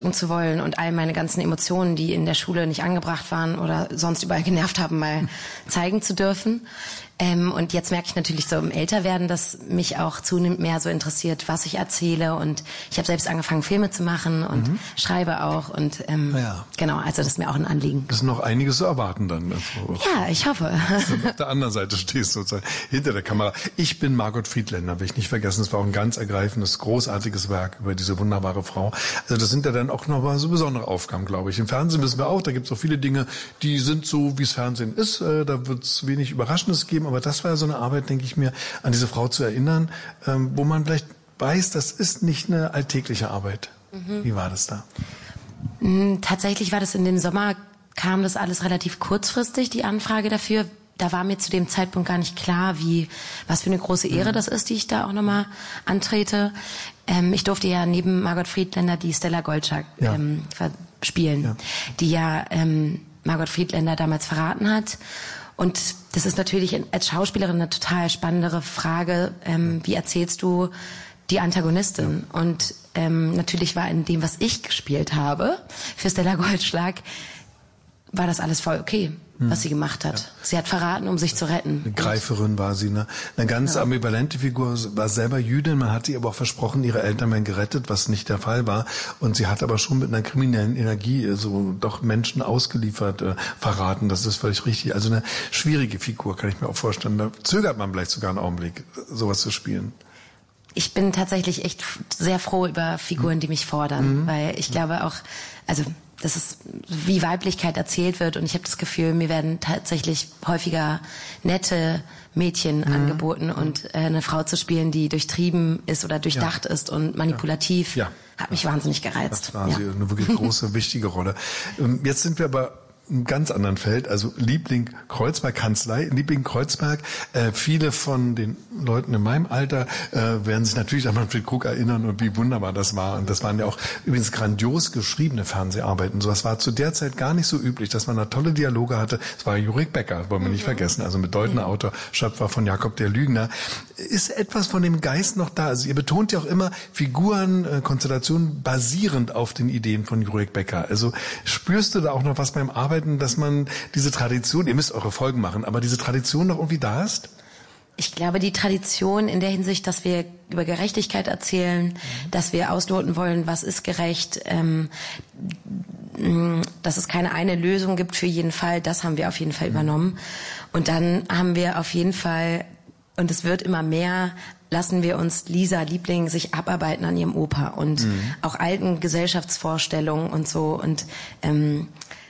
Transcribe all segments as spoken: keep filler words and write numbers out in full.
zu wollen und all meine ganzen Emotionen, die in der Schule nicht angebracht waren oder sonst überall genervt haben, mal zeigen zu dürfen. Ähm, und jetzt merke ich natürlich so im Älterwerden, dass mich auch zunehmend mehr so interessiert, was ich erzähle. Und ich habe selbst angefangen, Filme zu machen und mhm. schreibe auch. Und ähm, ja. genau, also das ist mir auch ein Anliegen. Das ist noch einiges zu erwarten dann. Also, ja, ich hoffe. Dass du auf der anderen Seite stehst sozusagen, hinter der Kamera. Ich bin Margot Friedländer, will ich nicht vergessen. Es war auch ein ganz ergreifendes, großartiges Werk über diese wunderbare Frau. Also das sind ja dann auch nochmal so besondere Aufgaben, glaube ich. Im Fernsehen wissen wir auch, da gibt es auch viele Dinge, die sind so, wie es Fernsehen ist. Da wird es wenig Überraschendes geben. Aber das war ja so eine Arbeit, denke ich mir, an diese Frau zu erinnern, ähm, wo man vielleicht weiß, das ist nicht eine alltägliche Arbeit. Mhm. Wie war das da? Tatsächlich war das in dem Sommer, kam das alles relativ kurzfristig, die Anfrage dafür. Da war mir zu dem Zeitpunkt gar nicht klar, wie, was für eine große Ehre mhm. das ist, die ich da auch nochmal antrete. Ähm, ich durfte ja neben Margot Friedländer die Stella Goldschlag ja. ähm, spielen, ja. die ja ähm, Margot Friedländer damals verraten hat. Und das ist natürlich als Schauspielerin eine total spannendere Frage. Ähm, wie erzählst du die Antagonistin? Ja. Und ähm, natürlich war in dem, was ich gespielt habe, für Stella Goldschlag, war das alles voll okay, was hm. sie gemacht hat. Ja. Sie hat verraten, um sich zu retten. Eine Greiferin war sie, ne? Eine ganz ja. ambivalente Figur, war selber Jüdin. Man hat ihr aber auch versprochen, ihre Eltern wären gerettet, was nicht der Fall war. Und sie hat aber schon mit einer kriminellen Energie so doch Menschen ausgeliefert, äh, verraten. Das ist völlig richtig. Also eine schwierige Figur, kann ich mir auch vorstellen. Da zögert man vielleicht sogar einen Augenblick, sowas zu spielen. Ich bin tatsächlich echt sehr froh über Figuren, die mich fordern, mhm. weil ich glaube auch, also das ist, wie Weiblichkeit erzählt wird, und ich habe das Gefühl, mir werden tatsächlich häufiger nette Mädchen mhm. angeboten, und äh, eine Frau zu spielen, die durchtrieben ist oder durchdacht ja. ist und manipulativ, ja. hat mich ja. wahnsinnig gereizt. Das war ja. sie, eine wirklich große, wichtige Rolle. Jetzt sind wir aber einem ganz anderen Feld, also Liebling Kreuzberg Kanzlei, Liebling Kreuzberg. Äh, viele von den Leuten in meinem Alter äh, werden sich natürlich an Manfred Krug erinnern und wie wunderbar das war. Und das waren ja auch übrigens grandios geschriebene Fernseharbeiten. Sowas war zu der Zeit gar nicht so üblich, dass man da tolle Dialoge hatte. Es war Jurik Becker, wollen wir mhm. nicht vergessen, also bedeutender mhm. Autor, Schöpfer von Jakob der Lügner. Ist etwas von dem Geist noch da? Also ihr betont ja auch immer Figuren, äh, Konstellationen basierend auf den Ideen von Jurik Becker. Also spürst du da auch noch was beim Arbeiten, dass man diese Tradition, ihr müsst eure Folgen machen, aber diese Tradition noch irgendwie da ist? Ich glaube, die Tradition in der Hinsicht, dass wir über Gerechtigkeit erzählen, mhm. dass wir ausloten wollen, was ist gerecht, ähm, dass es keine eine Lösung gibt für jeden Fall, das haben wir auf jeden Fall mhm. übernommen. Und dann haben wir auf jeden Fall, und es wird immer mehr, lassen wir uns Lisa Liebling sich abarbeiten an ihrem Opa und mhm. auch alten Gesellschaftsvorstellungen und so, und ähm,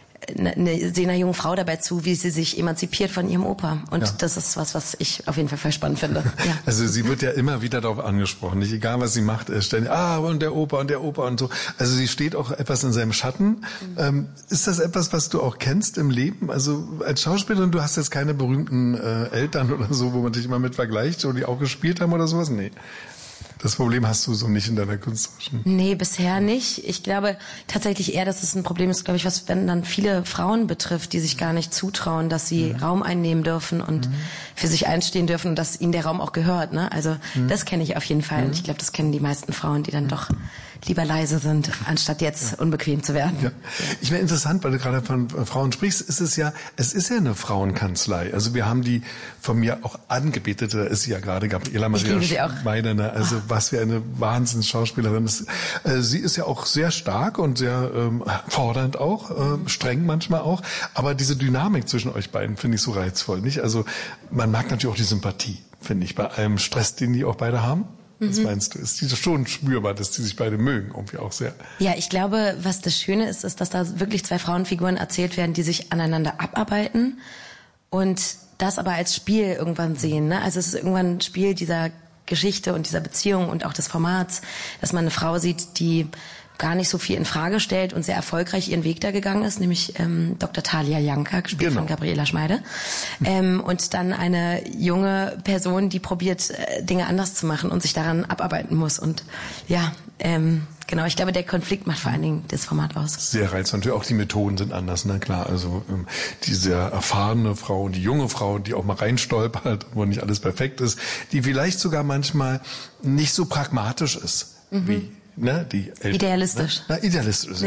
eine, sehen einer jungen Frau dabei zu, wie sie sich emanzipiert von ihrem Opa. Und ja. das ist was, was ich auf jeden Fall voll spannend finde. Ja. Also sie wird ja immer wieder darauf angesprochen. Nicht egal, was sie macht, ständig, ah, und der Opa und der Opa und so. Also sie steht auch etwas in seinem Schatten. Mhm. Ähm, ist das etwas, was du auch kennst im Leben? Also als Schauspielerin, du hast jetzt keine berühmten äh, Eltern oder so, wo man dich immer mit vergleicht, oder die auch gespielt haben oder sowas? Nee. Das Problem hast du so nicht in deiner künstlerischen... Nee, bisher nicht. Ich glaube tatsächlich eher, dass es ein Problem ist, glaube ich, was wenn dann viele Frauen betrifft, die sich gar nicht zutrauen, dass sie mhm. Raum einnehmen dürfen und mhm. für sich einstehen dürfen und dass ihnen der Raum auch gehört. Ne? Also mhm. das kenne ich auf jeden Fall. Mhm. Und ich glaube, das kennen die meisten Frauen, die dann doch lieber leise sind, anstatt jetzt ja. unbequem zu werden. Ja. Ich wäre interessant, weil du gerade von Frauen sprichst, ist es ja, es ist ja eine Frauenkanzlei. Also wir haben die von mir auch angebetete, ist sie ja gerade Gabriela Maria Schneider, also oh. was für eine Wahnsinns-Schauspielerin ist. Sie ist ja auch sehr stark und sehr ähm, fordernd auch, äh, streng manchmal auch, aber diese Dynamik zwischen euch beiden finde ich so reizvoll, nicht? Also man mag natürlich auch die Sympathie, finde ich, bei allem Stress, den die auch beide haben. Was meinst du? Ist die schon spürbar, dass die sich beide mögen, irgendwie auch sehr? Ja, ich glaube, was das Schöne ist, ist, dass da wirklich zwei Frauenfiguren erzählt werden, die sich aneinander abarbeiten und das aber als Spiel irgendwann sehen. Ne? Also es ist irgendwann ein Spiel dieser Geschichte und dieser Beziehung und auch des Formats, dass man eine Frau sieht, die gar nicht so viel in Frage stellt und sehr erfolgreich ihren Weg da gegangen ist, nämlich ähm, Doktor Thalia Janka, gespielt genau. von Gabriela Schmeide. Ähm, und dann eine junge Person, die probiert, äh, Dinge anders zu machen und sich daran abarbeiten muss. Und ja, ähm, genau, ich glaube, der Konflikt macht vor allen Dingen das Format aus. Sehr reizvoll. Natürlich auch die Methoden sind anders, na klar. Also ähm, die sehr erfahrene Frau, die junge Frau, die auch mal reinstolpert, wo nicht alles perfekt ist, die vielleicht sogar manchmal nicht so pragmatisch ist, mhm. wie Ne, die Eltern, idealistisch. Ne? Na, idealistisch.